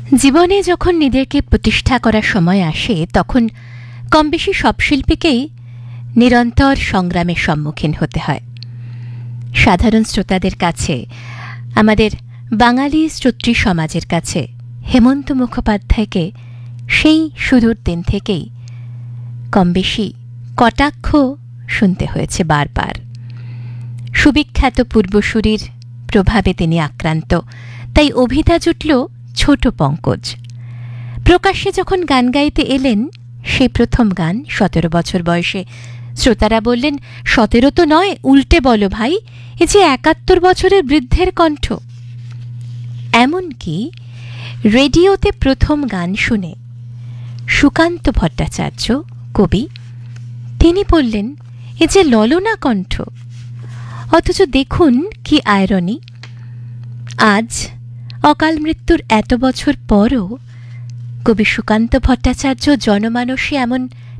জীবনে যখন নিজেকে প্রতিষ্ঠা করার সময় আসে তখন কমবেশি সব শিল্পীকেই নিরন্তর সংগ্রামের সম্মুখীন হতে হয়। সাধারণ শ্রোতাদের কাছে, আমাদের বাঙালি শ্রোতৃ সমাজের কাছে হেমন্ত মুখোপাধ্যায়কে সেই সুদূর দিন থেকেই কমবেশি কটাক্ষ শুনতে হয়েছে বারবার। সুবিখ্যাত পূর্বসূরির প্রভাবে তিনি আক্রান্ত, তাই অভিধা জুটল ছোট পঙ্কজ। প্রকাশ্যে যখন গান গাইতে এলেন, সেই প্রথম গান 17 বছর বয়সে, শ্রোতারা বললেন, 17 তো নয়, উল্টে বলো ভাই, এ যে 71 বছরের বৃদ্ধের কণ্ঠ। এমনকি রেডিওতে প্রথম গান শুনে সুকান্ত ভট্টাচার্য কবি, তিনি বললেন, এ যে ললনা কণ্ঠ। অথচ দেখুন কি আয়রনি, আজ অকাল মৃত্যুর এত বছর পরও কবি সুকান্ত ভট্টাচার্য জনমানসে এমন